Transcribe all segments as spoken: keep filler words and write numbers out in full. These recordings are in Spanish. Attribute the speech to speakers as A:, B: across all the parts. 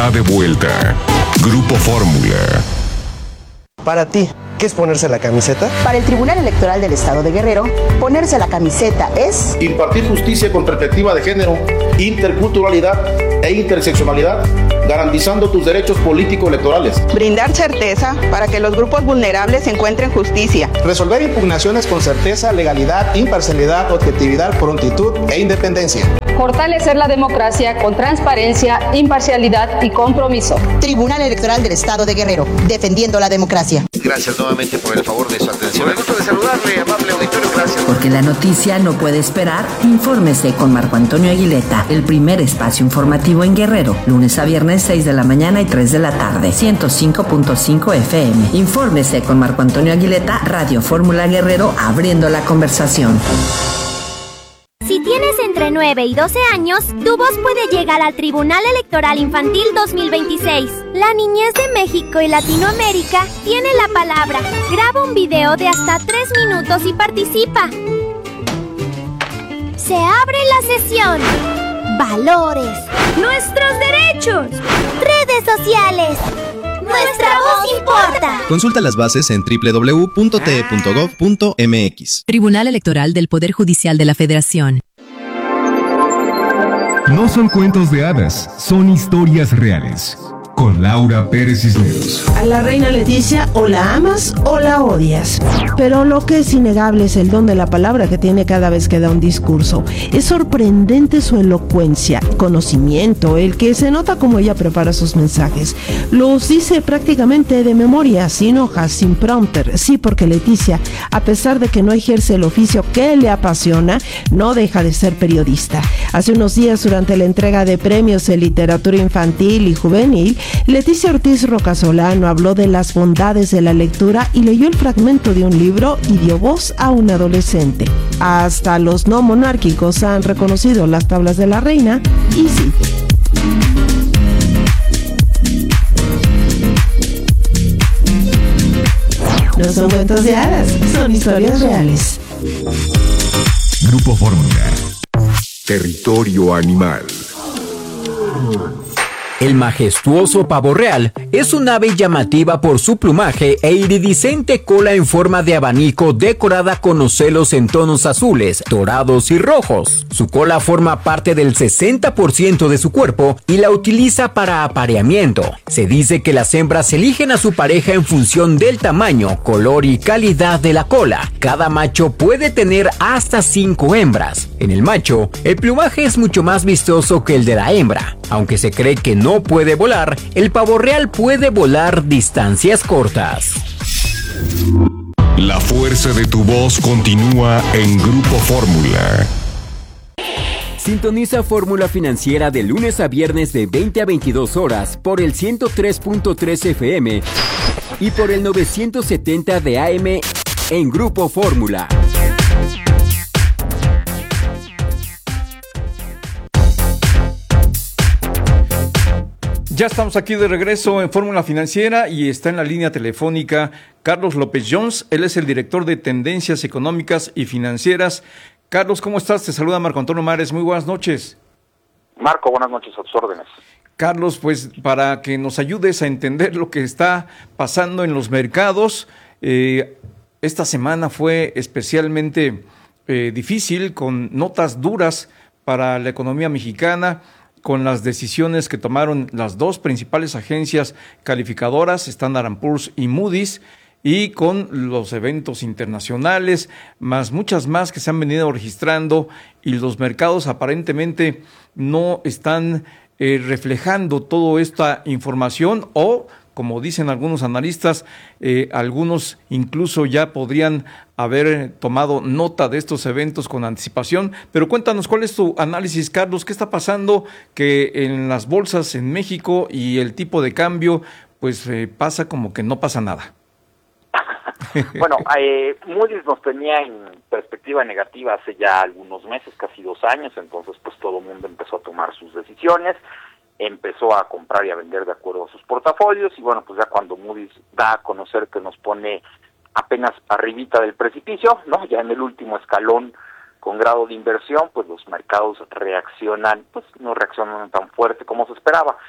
A: está de vuelta. Grupo Fórmula.
B: Para ti, ¿qué es ponerse la camiseta?
C: Para el Tribunal Electoral del Estado de Guerrero, ponerse la camiseta es
D: impartir justicia con perspectiva de género, interculturalidad e interseccionalidad, garantizando tus derechos político-electorales.
E: Brindar certeza para que los grupos vulnerables encuentren justicia.
F: Resolver impugnaciones con certeza, legalidad, imparcialidad, objetividad, prontitud e independencia.
G: Fortalecer la democracia con transparencia, imparcialidad y compromiso.
C: Tribunal Electoral del Estado de Guerrero, defendiendo la democracia.
H: Gracias nuevamente por el favor de su atención. Me gusta de saludarle, amable auditorio, gracias.
I: Porque la noticia no puede esperar, infórmese con Marco Antonio Aguileta, el primer espacio informativo en Guerrero, lunes a viernes seis de la mañana y tres de la tarde, ciento cinco punto cinco F M. Infórmese con Marco Antonio Aguileta, Radio Fórmula Guerrero, abriendo la conversación.
J: Si tienes entre nueve y doce años, tu voz puede llegar al Tribunal Electoral Infantil dos mil veintiséis. La niñez de México y Latinoamérica tiene la palabra. Graba un video de hasta tres minutos y participa. Se abre la sesión. Valores. Nuestros derechos. Redes sociales. Nuestra voz importa.
K: Consulta las bases en doble u doble u doble u punto t e punto gov punto m x.
L: Tribunal Electoral del Poder Judicial de la Federación.
A: No son cuentos de hadas, son historias reales. Con Laura Pérez Cisneros.
M: A la reina Leticia o la amas o la odias. Pero lo que es innegable es el don de la palabra que tiene cada vez que da un discurso. Es sorprendente su elocuencia, conocimiento, el que se nota como ella prepara sus mensajes. Los dice prácticamente de memoria, sin hojas, sin prompter. Sí, porque Leticia, a pesar de que no ejerce el oficio que le apasiona, no deja de ser periodista. Hace unos días, durante la entrega de premios en literatura infantil y juvenil, Leticia Ortiz Rocasolano habló de las bondades de la lectura y leyó el fragmento de un libro y dio voz a un adolescente. Hasta los no monárquicos han reconocido las tablas de la reina y sí. No son cuentos de hadas, son historias reales.
A: Grupo Fórmula. Territorio animal.
N: El majestuoso pavo real es un ave llamativa por su plumaje e iridiscente cola en forma de abanico decorada con ocelos en tonos azules, dorados y rojos. Su cola forma parte del sesenta por ciento de su cuerpo y la utiliza para apareamiento. Se dice que las hembras eligen a su pareja en función del tamaño, color y calidad de la cola. Cada macho puede tener hasta cinco hembras. En el macho, el plumaje es mucho más vistoso que el de la hembra. Aunque se cree que no puede volar, el pavo real puede volar distancias cortas.
A: La fuerza de tu voz continúa en Grupo Fórmula.
N: Sintoniza Fórmula Financiera de lunes a viernes de veinte a veintidós horas por el ciento tres punto tres F M y por el novecientos setenta de A M en Grupo Fórmula.
O: Ya estamos aquí de regreso en Fórmula Financiera y está en la línea telefónica Carlos López Jones. Él es el director de Tendencias Económicas y Financieras. Carlos, ¿cómo estás? Te saluda Marco Antonio Mares. Muy buenas noches.
P: Marco, buenas noches, a tus órdenes.
O: Carlos, pues para que nos ayudes a entender lo que está pasando en los mercados, eh, esta semana fue especialmente eh, difícil, con notas duras para la economía mexicana, con las decisiones que tomaron las dos principales agencias calificadoras, Standard and Poor's y Moody's, y con los eventos internacionales, más muchas más que se han venido registrando, y los mercados aparentemente no están eh, reflejando toda esta información, o como dicen algunos analistas, eh, algunos incluso ya podrían haber tomado nota de estos eventos con anticipación. Pero cuéntanos, ¿cuál es tu análisis, Carlos? ¿Qué está pasando que en las bolsas en México y el tipo de cambio, pues eh, pasa como que no pasa nada?
P: Bueno, eh, Moody's nos tenía en perspectiva negativa hace ya algunos meses, casi dos años, entonces pues todo el mundo empezó a tomar sus decisiones, empezó a comprar y a vender de acuerdo a sus portafolios, y bueno, pues ya cuando Moody's da a conocer que nos pone apenas arribita del precipicio, ¿no? Ya en el último escalón con grado de inversión, pues los mercados reaccionan, pues no reaccionan tan fuerte como se esperaba.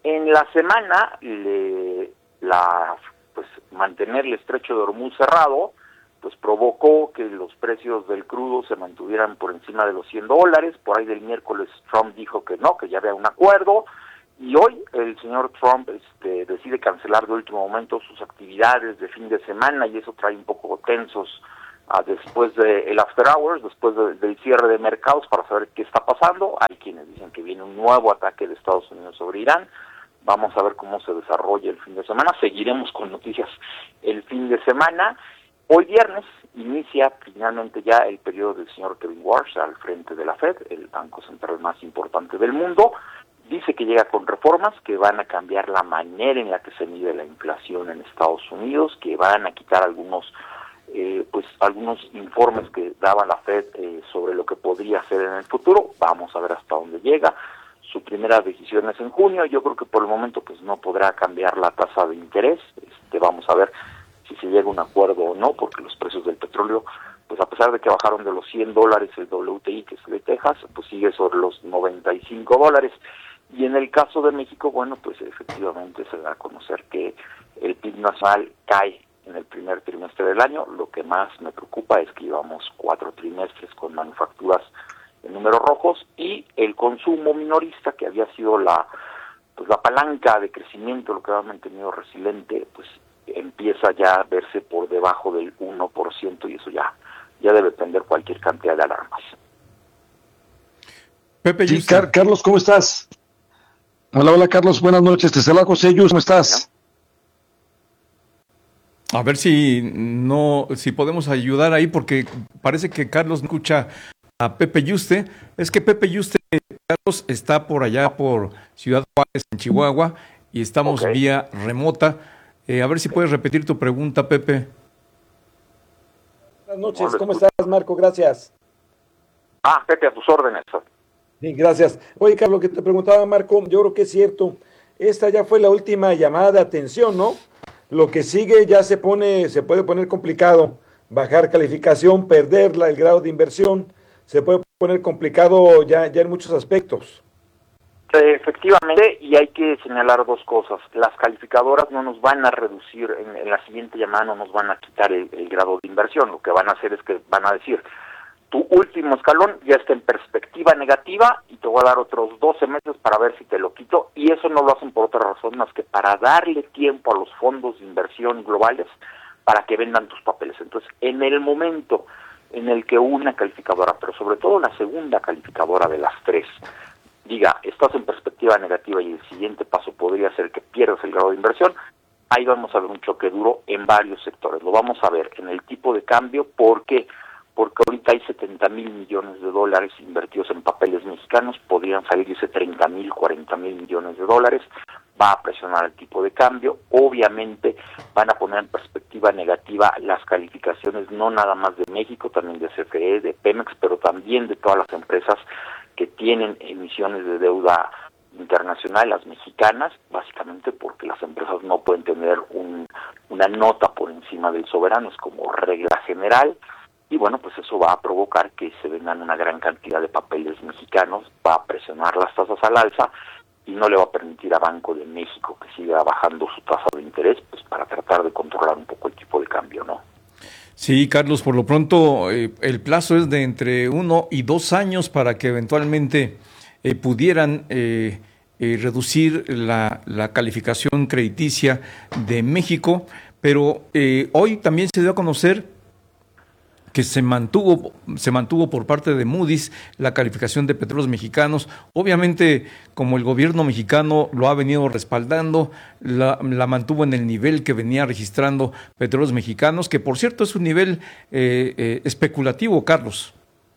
P: En la semana, le, la pues mantener el estrecho de Hormuz cerrado, pues provocó que los precios del crudo se mantuvieran por encima de los cien dólares. Por ahí del miércoles Trump dijo que no, que ya había un acuerdo, y hoy el señor Trump este, decide cancelar de último momento sus actividades de fin de semana, y eso trae un poco tensos uh, después del after hours, después de, del cierre de mercados, para saber qué está pasando. Hay quienes dicen que viene un nuevo ataque de Estados Unidos sobre Irán. Vamos a ver cómo se desarrolla el fin de semana. Seguiremos con noticias el fin de semana. Hoy viernes inicia finalmente ya el periodo del señor Kevin Warsh al frente de la Fed, el banco central más importante del mundo. Dice que llega con reformas que van a cambiar la manera en la que se mide la inflación en Estados Unidos, que van a quitar algunos eh, pues algunos informes que daba la Fed eh, sobre lo que podría hacer en el futuro. Vamos a ver hasta dónde llega. Su primera decisión es en junio. Yo creo que por el momento pues no podrá cambiar la tasa de interés. Este, vamos a ver si se llega a un acuerdo o no, porque los precios del petróleo, pues a pesar de que bajaron de los cien dólares el W T I, que es de Texas, pues sigue sobre los noventa y cinco dólares. Y en el caso de México, bueno, pues efectivamente se da a conocer que el P I B nacional cae en el primer trimestre del año. Lo que más me preocupa es que llevamos cuatro trimestres con manufacturas en números rojos, y el consumo minorista, que había sido la pues la palanca de crecimiento, lo que ha mantenido resiliente, pues empieza ya a verse por debajo del uno por ciento, y eso ya ya debe prender cualquier cantidad de alarmas.
O: Pepe
Q: sí, Car- Carlos, ¿cómo estás? Hola, hola Carlos, buenas noches, te saluda José Yus, ¿cómo estás?
O: A ver si no, si podemos ayudar ahí, porque parece que Carlos no escucha a Pepe Yuste. Es que Pepe Yuste, Carlos, está por allá por Ciudad Juárez, en Chihuahua, y estamos okay. vía remota. Eh, a ver si puedes repetir tu pregunta, Pepe.
R: Buenas noches, ¿cómo estás, Marco? Gracias.
P: Ah, Pepe, a tus órdenes.
R: Sí, gracias. Oye, Carlos, lo que te preguntaba, Marco, yo creo que es cierto. Esta ya fue la última llamada de atención, ¿no? Lo que sigue ya se pone, se puede poner complicado. Bajar calificación, perderla, el grado de inversión, se puede poner complicado ya, ya en muchos aspectos.
P: Efectivamente, y hay que señalar dos cosas. Las calificadoras no nos van a reducir, en, en la siguiente llamada no nos van a quitar el, el grado de inversión. Lo que van a hacer es que van a decir, tu último escalón ya está en perspectiva negativa y te voy a dar otros doce meses para ver si te lo quito, y eso no lo hacen por otra razón más que para darle tiempo a los fondos de inversión globales para que vendan tus papeles. Entonces, en el momento en el que una calificadora, pero sobre todo la segunda calificadora de las tres, diga, estás en perspectiva negativa y el siguiente paso podría ser que pierdas el grado de inversión, ahí vamos a ver un choque duro en varios sectores. Lo vamos a ver en el tipo de cambio. ¿Por qué? Porque ahorita hay setenta mil millones de dólares invertidos en papeles mexicanos, podrían salirse treinta mil, cuarenta mil millones de dólares, va a presionar el tipo de cambio. Obviamente van a poner en perspectiva negativa las calificaciones, no nada más de México, también de C F E, de Pemex, pero también de todas las empresas que tienen emisiones de deuda internacional, las mexicanas, básicamente porque las empresas no pueden tener un, una nota por encima del soberano, es como regla general. Y bueno, pues eso va a provocar que se vendan una gran cantidad de papeles mexicanos, va a presionar las tasas al alza y no le va a permitir a Banco de México que siga bajando su tasa de interés, pues para tratar de controlar un poco el tipo de cambio, ¿no?
O: Sí, Carlos, por lo pronto eh, el plazo es de entre uno y dos años para que eventualmente eh, pudieran eh, eh, reducir la, la calificación crediticia de México, pero eh, hoy también se dio a conocer que se mantuvo se mantuvo por parte de Moody's la calificación de Petróleos Mexicanos. Obviamente, como el gobierno mexicano lo ha venido respaldando, la, la mantuvo en el nivel que venía registrando Petróleos Mexicanos, que por cierto es un nivel eh, eh, especulativo, Carlos.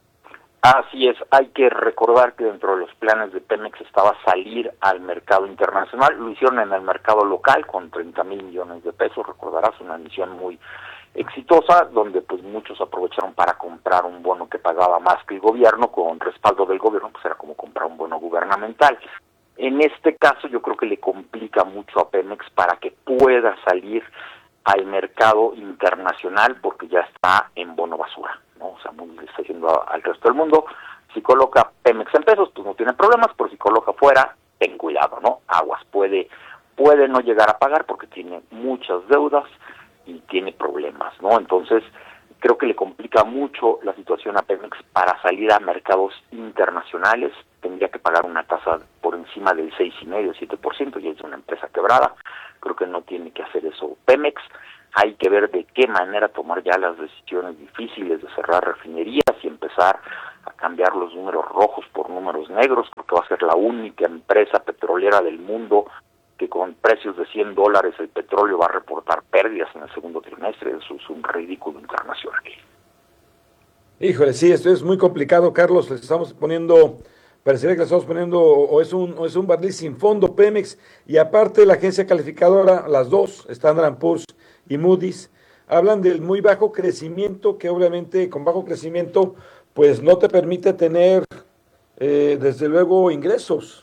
P: Así es, hay que recordar que dentro de los planes de Pemex estaba salir al mercado internacional. Lo hicieron en el mercado local con treinta mil millones de pesos, recordarás, una misión muy exitosa, donde pues muchos aprovecharon para comprar un bono que pagaba más que el gobierno, con respaldo del gobierno, pues era como comprar un bono gubernamental. En este caso yo creo que le complica mucho a Pemex para que pueda salir al mercado internacional, porque ya está en bono basura, ¿no? O sea, muy le está diciendo al resto del mundo, si coloca Pemex en pesos, pues no tiene problemas, pero si coloca fuera, ten cuidado. cuidado, ¿no? Aguas, puede, puede no llegar a pagar porque tiene muchas deudas y tiene problemas, ¿no? Entonces, creo que le complica mucho la situación a Pemex para salir a mercados internacionales. Tendría que pagar una tasa por encima del seis y medio, siete por ciento, y es una empresa quebrada. Creo que no tiene que hacer eso Pemex. Hay que ver de qué manera tomar ya las decisiones difíciles de cerrar refinerías y empezar a cambiar los números rojos por números negros, porque va a ser la única empresa petrolera del mundo que con precios de cien dólares el petróleo va a reportar pérdidas en el segundo trimestre. Eso es un ridículo internacional.
R: Híjole, sí, esto es muy complicado, Carlos. Les estamos poniendo, parecería que le estamos poniendo, o es un o es un barril sin fondo, Pemex, y aparte la agencia calificadora, las dos, Standard and Poor's y Moody's, hablan del muy bajo crecimiento, que obviamente con bajo crecimiento, pues no te permite tener, eh, desde luego, ingresos.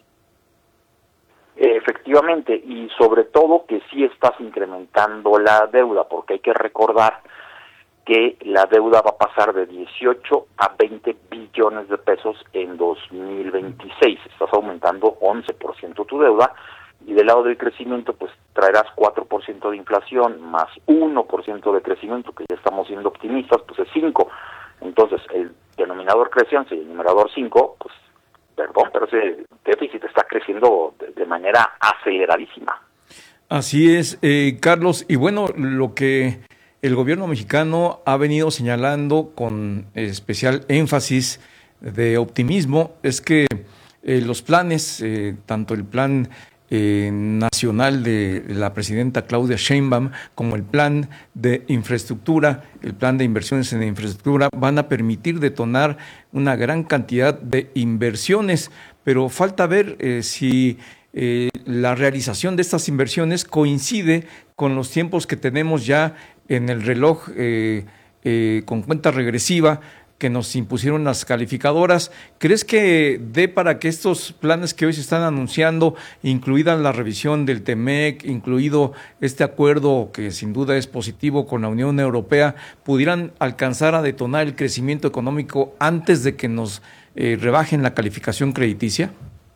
P: Efectivamente, y sobre todo que sí estás incrementando la deuda, porque hay que recordar que la deuda va a pasar de dieciocho a veinte billones de pesos en dos mil veintiséis. Estás aumentando once por ciento tu deuda, y del lado del crecimiento pues traerás cuatro por ciento de inflación más uno por ciento de crecimiento, que ya estamos siendo optimistas, pues es cinco. Entonces el denominador creciente y el numerador cinco, pues perdón, pero ese déficit está creciendo de, de manera aceleradísima.
O: Así es, eh, Carlos, y bueno, lo que el gobierno mexicano ha venido señalando con especial énfasis de optimismo es que eh, los planes, eh, tanto el plan eh, nacional de la presidenta Claudia Sheinbaum como el plan de infraestructura, el plan de inversiones en infraestructura, van a permitir detonar una gran cantidad de inversiones, pero falta ver eh, si eh, la realización de estas inversiones coincide con los tiempos que tenemos ya en el reloj eh, eh, con cuenta regresiva que nos impusieron las calificadoras. ¿Crees que dé para que estos planes que hoy se están anunciando, incluida la revisión del T M E C, incluido este acuerdo que sin duda es positivo con la Unión Europea, pudieran alcanzar a detonar el crecimiento económico antes de que nos eh, rebajen la calificación crediticia?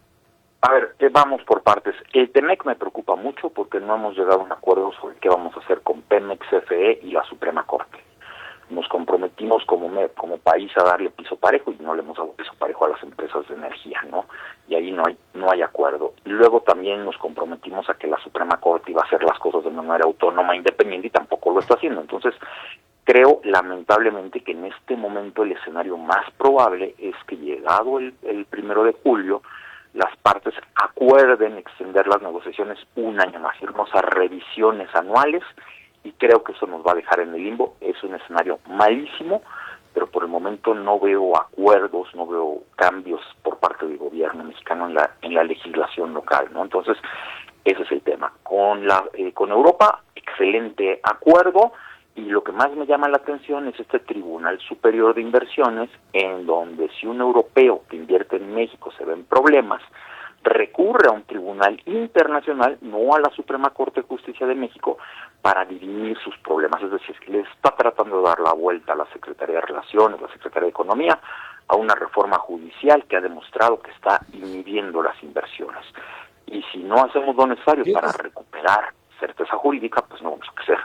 P: A ver, eh, vamos por partes. El T M E C me preocupa mucho porque no hemos llegado a un acuerdo sobre qué vamos a hacer con Pemex, C F E y la Suprema Corte. Nos comprometimos como me, como país a darle piso parejo y no le hemos dado piso parejo a las empresas de energía, ¿no? Y ahí no hay no hay acuerdo. Y luego también nos comprometimos a que la Suprema Corte iba a hacer las cosas de manera autónoma, independiente, y tampoco lo está haciendo. Entonces, creo lamentablemente que en este momento el escenario más probable es que llegado el, el primero de julio, las partes acuerden extender las negociaciones un año más, irnos a revisiones anuales, y creo que eso nos va a dejar en el limbo. Es un escenario malísimo, pero por el momento no veo acuerdos, no veo cambios por parte del gobierno mexicano en la en la legislación local, ¿no? Entonces, ese es el tema. Con la eh, con Europa, excelente acuerdo, y lo que más me llama la atención es este Tribunal Superior de Inversiones, en donde si un europeo que invierte en México se ve en problemas, recurre a un tribunal internacional, no a la Suprema Corte de Justicia de México, para dirimir sus problemas. Es decir, que le está tratando de dar la vuelta a la Secretaría de Relaciones, la Secretaría de Economía, a una reforma judicial que ha demostrado que está inhibiendo las inversiones. Y si no hacemos lo necesario para recuperar certeza jurídica, pues no vamos a crecer.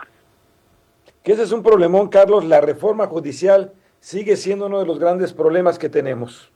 R: Que ese es un problemón, Carlos. La reforma judicial sigue siendo uno de los grandes problemas que tenemos.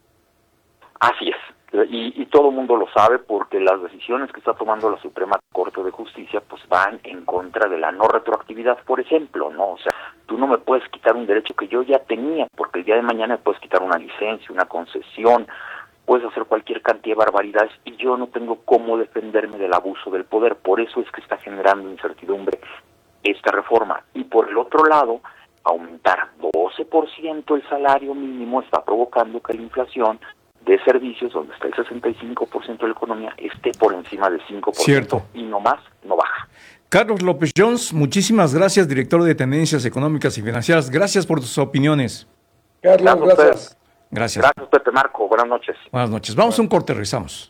P: Así es. Y, y todo el mundo lo sabe, porque las decisiones que está tomando la Suprema Corte de Justicia pues van en contra de la no retroactividad, por ejemplo, ¿no? O sea, tú no me puedes quitar un derecho que yo ya tenía, porque el día de mañana me puedes quitar una licencia, una concesión, puedes hacer cualquier cantidad de barbaridades, y yo no tengo cómo defenderme del abuso del poder. Por eso es que está generando incertidumbre esta reforma. Y por el otro lado, aumentar doce por ciento el salario mínimo está provocando que la inflación de servicios, donde está el sesenta y cinco por ciento de la economía, esté por encima del cinco por ciento. Cierto. Y no más, no baja.
O: Carlos López Jones, muchísimas gracias, director de Tendencias Económicas y Financieras. Gracias por tus opiniones.
R: Carlos, gracias. Gracias,
O: gracias.
P: Gracias, Pepe Marco. Buenas noches.
O: Buenas noches. Vamos a un corte, regresamos.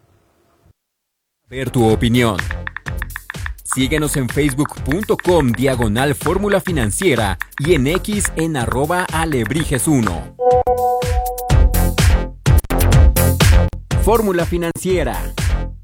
N: Ver tu opinión. Síguenos en facebook.com diagonal Fórmula Financiera y en X en arroba alebrijes uno. Fórmula Financiera.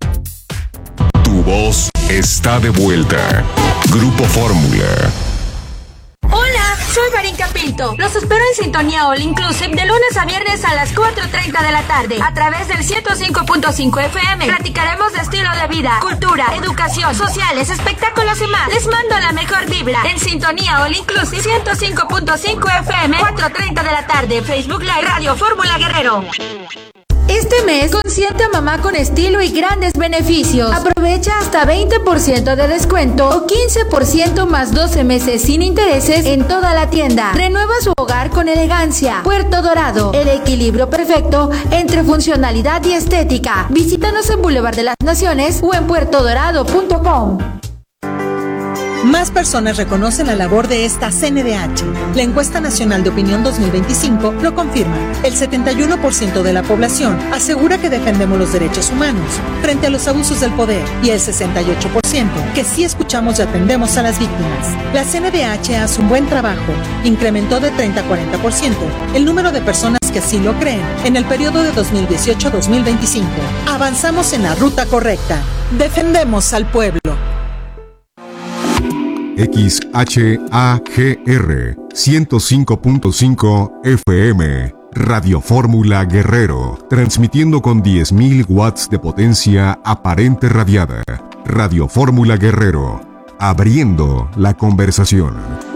A: voz está de vuelta. Grupo Fórmula.
S: Hola, soy Marinka Pinto. Los espero en Sintonía All Inclusive de lunes a viernes a las cuatro treinta de la tarde a través del ciento cinco punto cinco F M. Platicaremos de estilo de vida, cultura, educación, sociales, espectáculos y más. Les mando la mejor vibra en Sintonía All Inclusive ciento cinco punto cinco F M, cuatro treinta de la tarde, Facebook Live, Radio Fórmula Guerrero.
T: Este mes consiente a mamá con estilo y grandes beneficios. Aprovecha hasta veinte por ciento de descuento o quince por ciento más doce meses sin intereses en toda la tienda. Renueva su hogar con elegancia. Puerto Dorado, el equilibrio perfecto entre funcionalidad y estética. Visítanos en Boulevard de las Naciones o en puerto dorado punto com.
U: Más personas reconocen la labor de esta C N D H. La encuesta nacional de opinión dos mil veinticinco lo confirma. El setenta y uno por ciento de la población asegura que defendemos los derechos humanos frente a los abusos del poder y el sesenta y ocho por ciento que sí escuchamos y atendemos a las víctimas. La C N D H hace un buen trabajo. Incrementó de treinta a cuarenta por ciento el número de personas que así lo creen en el periodo de dos mil dieciocho a dos mil veinticinco. Avanzamos en la ruta correcta. Defendemos al pueblo.
A: X H A G R ciento cinco punto cinco F M, Radio Fórmula Guerrero, transmitiendo con diez mil watts de potencia aparente radiada. Radio Fórmula Guerrero, abriendo la conversación.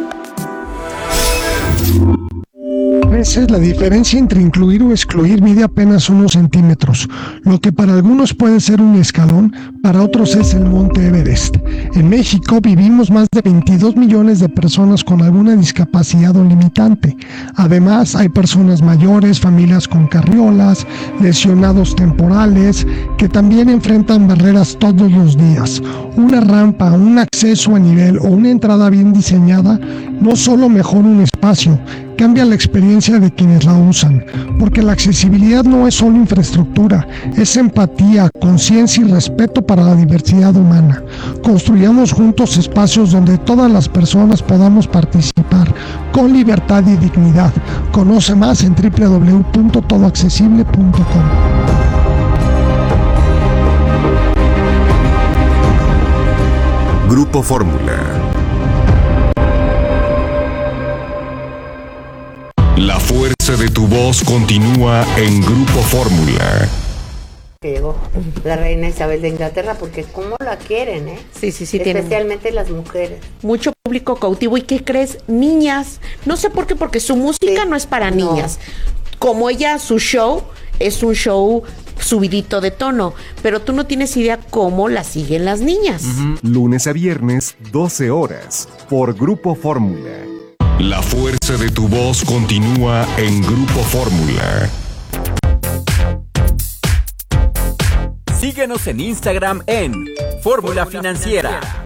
V: A veces la diferencia entre incluir o excluir mide apenas unos centímetros. Lo que para algunos puede ser un escalón, para otros es el Monte Everest. En México vivimos más de veintidós millones de personas con alguna discapacidad o limitante. Además, hay personas mayores, familias con carriolas, lesionados temporales, que también enfrentan barreras todos los días. Una rampa, un acceso a nivel o una entrada bien diseñada no solo mejora un espacio, cambia la experiencia de quienes la usan, porque la accesibilidad no es solo infraestructura, es empatía, conciencia y respeto para la diversidad humana. Construyamos juntos espacios donde todas las personas podamos participar con libertad y dignidad. Conoce más en doble u doble u doble u punto todo accesible punto com.
A: Grupo Fórmula. La fuerza de tu voz continúa en Grupo Fórmula.
W: Llegó la reina Isabel de Inglaterra, porque cómo la quieren, ¿eh?
X: Sí, sí, sí.
W: Especialmente tiene las mujeres.
X: Mucho público cautivo. ¿Y qué crees? Niñas. No sé por qué, porque su música sí. no es para no. niñas. Como ella, su show es un show subidito de tono, pero tú no tienes idea cómo la siguen las niñas.
A: Uh-huh. Lunes a viernes, doce horas, por Grupo Fórmula. La fuerza de tu voz continúa en Grupo Fórmula.
N: Síguenos en Instagram en Fórmula Financiera.